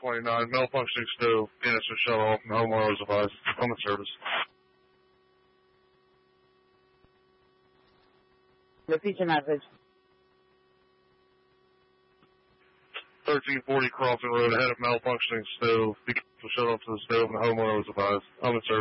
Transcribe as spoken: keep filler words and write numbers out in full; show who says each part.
Speaker 1: twenty-nine, malfunctioning stove, canister shut off, and homeowner was advised. I'm in service.
Speaker 2: Repeat your message.
Speaker 1: thirteen forty Crossing Road, ahead of malfunctioning stove, the canister shut off to the stove, and the homeowner was advised. I'm in service.